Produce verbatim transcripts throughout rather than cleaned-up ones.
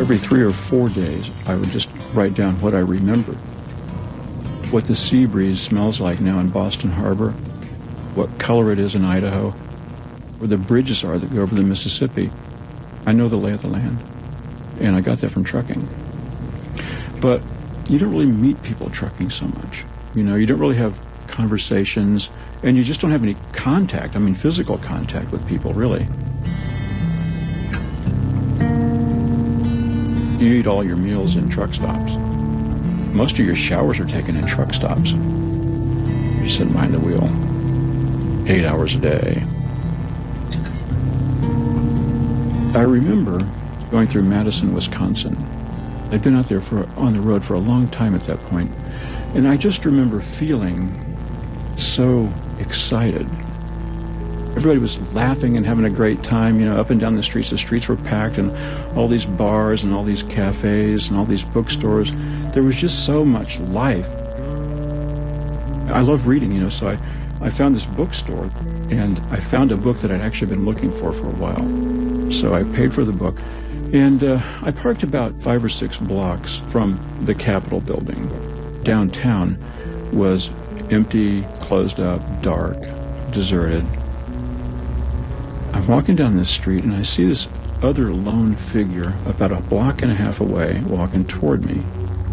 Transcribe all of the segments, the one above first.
Every three or four days, I would just write down what I remembered. What the sea breeze smells like now in Boston Harbor, what color it is in Idaho, where the bridges are that go over the Mississippi. I know the lay of the land, and I got that from trucking. But you don't really meet people trucking so much. You know, you don't really have conversations, and you just don't have any contact, I mean physical contact with people, really. You eat all your meals in truck stops. Most of your showers are taken in truck stops. You sit behind the wheel eight hours a day. I remember going through Madison, Wisconsin. I'd been out there for on the road for a long time at that point, and I just remember feeling so excited. Everybody was laughing and having a great time, you know, up and down the streets. The streets were packed, and all these bars and all these cafes and all these bookstores. There was just so much life. I love reading, you know, so I, I found this bookstore, and I found a book that I'd actually been looking for for a while. So I paid for the book, and uh, I parked about five or six blocks from the Capitol building. Downtown was empty, closed up, dark, deserted. I'm walking down this street, and I see this other lone figure about a block and a half away walking toward me.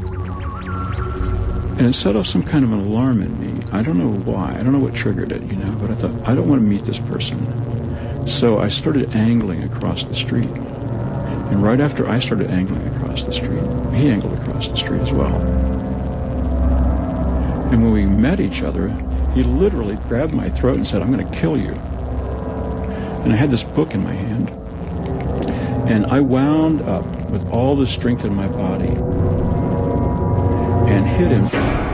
And it set off some kind of an alarm in me. I don't know why. I don't know what triggered it, you know, but I thought, I don't want to meet this person. So I started angling across the street. And right after I started angling across the street, he angled across the street as well. And when we met each other, he literally grabbed my throat and said, "I'm going to kill you." And I had this book in my hand. And I wound up with all the strength in my body and hit him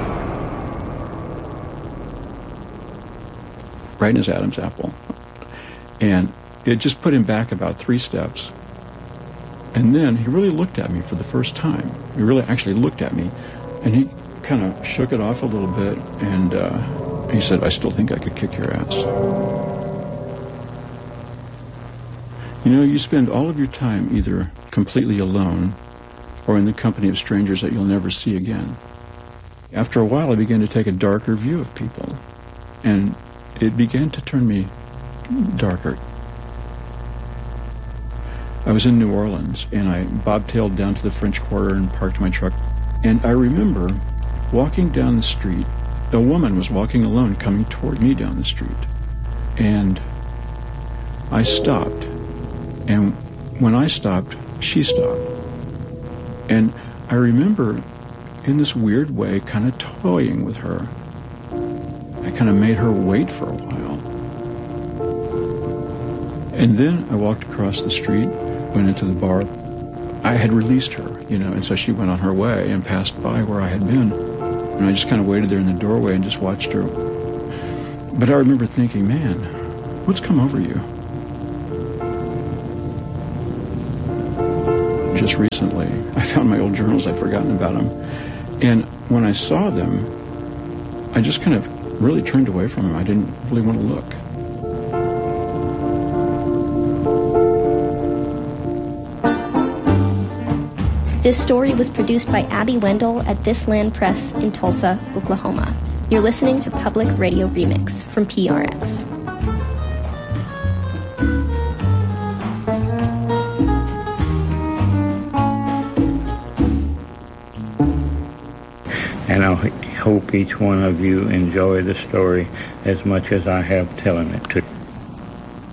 right in his Adam's apple. And it just put him back about three steps. And then he really looked at me for the first time. He really actually looked at me. And he kind of shook it off a little bit. And uh, he said, "I still think I could kick your ass." You know, you spend all of your time either completely alone or in the company of strangers that you'll never see again. After a while, I began to take a darker view of people, and it began to turn me darker. I was in New Orleans, and I bobtailed down to the French Quarter and parked my truck. And I remember walking down the street. A woman was walking alone, coming toward me down the street. And I stopped. And when I stopped, she stopped. And I remember, in this weird way, kind of toying with her. I kind of made her wait for a while. And then I walked across the street, went into the bar. I had released her, you know, and so she went on her way and passed by where I had been. And I just kind of waited there in the doorway and just watched her. But I remember thinking, man, what's come over you? Just recently, I found my old journals. I'd forgotten about them. And when I saw them, I just kind of really turned away from them. I didn't really want to look. This story was produced by Abby Wendell at This Land Press in Tulsa, Oklahoma. You're listening to Public Radio Remix from P R X. And I hope each one of you enjoy the story as much as I have telling it to you.